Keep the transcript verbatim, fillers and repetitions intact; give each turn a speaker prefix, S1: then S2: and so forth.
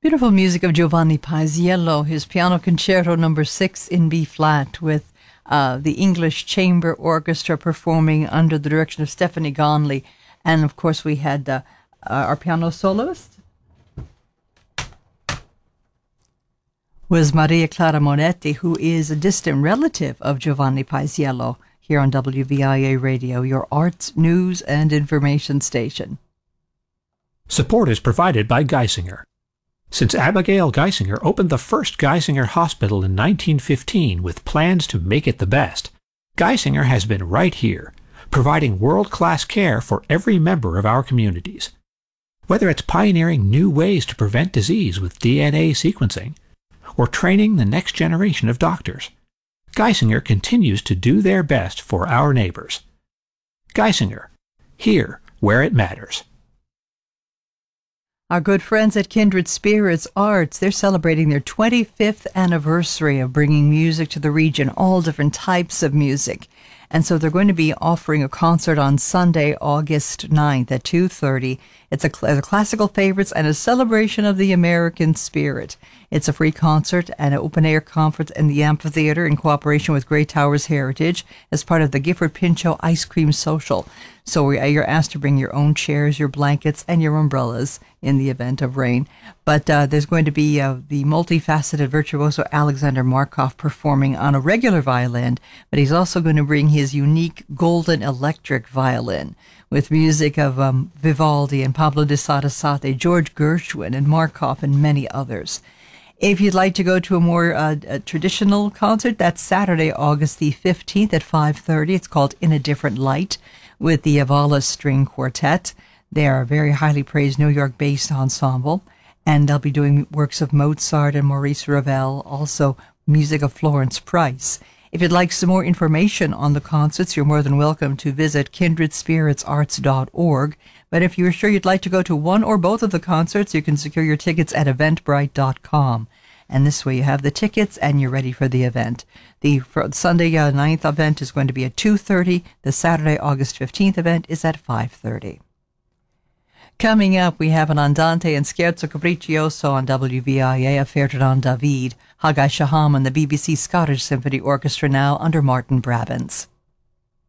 S1: Beautiful music of Giovanni Paisiello, his piano concerto number six in B flat, with uh, the English Chamber Orchestra performing under the direction of Stephanie Gonley. And of course, we had uh, our piano soloist was Maria Clara Monetti, who is a distant relative of Giovanni Paisiello, here on W V I A Radio, your arts, news, and information station.
S2: Support is provided by Geisinger. Since Abigail Geisinger opened the first Geisinger Hospital in nineteen fifteen with plans to make it the best, Geisinger has been right here, providing world-class care for every member of our communities. Whether it's pioneering new ways to prevent disease with D N A sequencing, or training the next generation of doctors, Geisinger continues to do their best for our neighbors. Geisinger, here where it matters.
S1: Our good friends at Kindred Spirits Arts, they're celebrating their twenty-fifth anniversary of bringing music to the region, all different types of music. And so they're going to be offering a concert on Sunday, August ninth at two thirty. It's a, cl- a classical favorites and a celebration of the American spirit. It's a free concert and an open-air conference in the amphitheater in cooperation with Grey Towers Heritage as part of the Gifford Pinchot Ice Cream Social. So you're asked to bring your own chairs, your blankets, and your umbrellas in the event of rain. But uh, there's going to be uh, the multifaceted virtuoso Alexander Markov performing on a regular violin, but he's also going to bring his unique golden electric violin with music of um, Vivaldi and Pablo de Sarasate, George Gershwin, and Markov, and many others. If you'd like to go to a more uh, a traditional concert, that's Saturday, August the fifteenth at five thirty. It's called In a Different Light with the Avala String Quartet. They are a very highly praised New York-based ensemble, and they'll be doing works of Mozart and Maurice Ravel, also music of Florence Price. If you'd like some more information on the concerts, you're more than welcome to visit kindred spirits arts dot org. But if you're sure you'd like to go to one or both of the concerts, you can secure your tickets at eventbrite dot com. And this way you have the tickets and you're ready for the event. The Sunday uh, ninth event is going to be at two thirty. The Saturday, August fifteenth event is at five thirty. Coming up, we have an Andante and Scherzo Capriccioso on W V I A of Ferdinand David, Haggai Shaham and the B B C Scottish Symphony Orchestra now under Martin Brabants.